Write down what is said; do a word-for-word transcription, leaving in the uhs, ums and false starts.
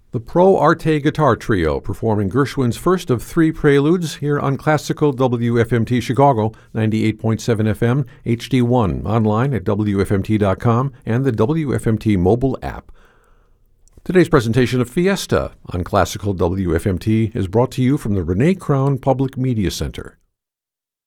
The Pro Arte Guitar Trio performing Gershwin's first of three preludes here on Classical W F M T Chicago, ninety-eight point seven F M, H D one, online at W F M T dot com and the W F M T mobile app. Today's presentation of Fiesta on Classical W F M T is brought to you from the Renee Crown Public Media Center.